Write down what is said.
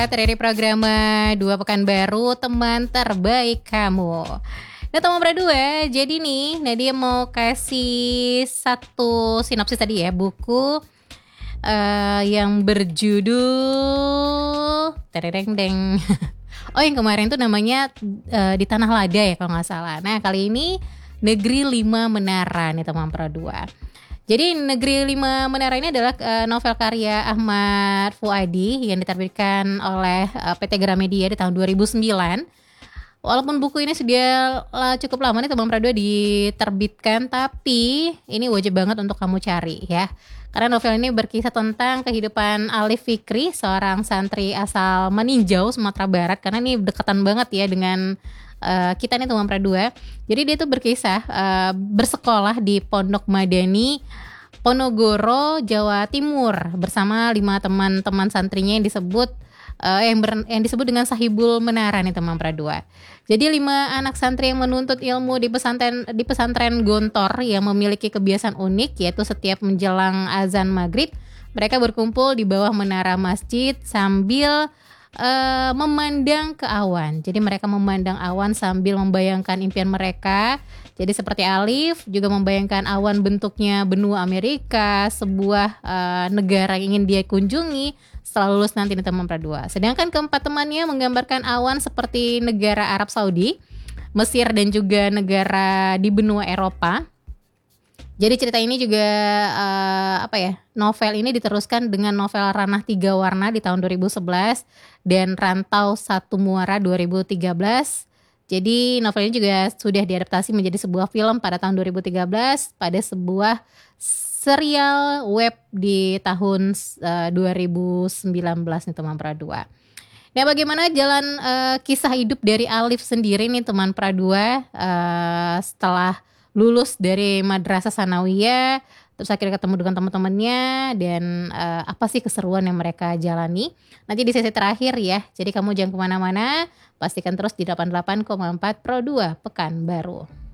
dari program 2 Pekanbaru, teman terbaik kamu. Nah teman berdua, jadi nih Nadia mau kasih satu sinopsis tadi ya, buku yang berjudul tereng deng. Oh yang kemarin tuh namanya Di Tanah Lada ya kalau nggak salah. Nah kali ini Negeri 5 Menara nih teman berdua. Jadi Negeri 5 Menara ini adalah novel karya Ahmad Fuadi yang diterbitkan oleh PT Gramedia di tahun 2009. Walaupun buku ini sudah cukup lama nih teman Pradua diterbitkan, tapi ini wajib banget untuk kamu cari ya. Karena novel ini berkisah tentang kehidupan Alif Fikri, seorang santri asal Meninjau, Sumatera Barat. Karena ini dekatan banget ya dengan kita nih teman Pradua. Jadi dia tuh berkisah bersekolah di Pondok Madani Ponorogo, Jawa Timur bersama 5 teman-teman santrinya yang disebut yang disebut dengan Sahibul Menara nih teman Pradua. Jadi 5 anak santri yang menuntut ilmu di pesantren Gontor yang memiliki kebiasaan unik, yaitu setiap menjelang azan maghrib mereka berkumpul di bawah menara masjid sambil memandang ke awan. Jadi mereka memandang awan sambil membayangkan impian mereka. Jadi seperti Alif juga membayangkan awan bentuknya benua Amerika, sebuah negara yang ingin dia kunjungi setelah lulus nanti di teman Pradua. Sedangkan keempat temannya menggambarkan awan seperti negara Arab Saudi, Mesir dan juga negara di benua Eropa. Jadi cerita ini juga novel ini diteruskan dengan novel Ranah 3 Warna di tahun 2011 dan Rantau 1 Muara 2013. Jadi novel ini juga sudah diadaptasi menjadi sebuah film pada tahun 2013 pada sebuah serial web di tahun 2019 nih teman Pradua. Nah bagaimana jalan kisah hidup dari Alif sendiri nih teman Pradua setelah lulus dari Madrasah Sanawiyah, terus akhirnya ketemu dengan teman-temannya dan apa sih keseruan yang mereka jalani. Nanti di sesi terakhir ya, jadi kamu jangan kemana-mana, pastikan terus di 88,4 Pro 2 Pekanbaru.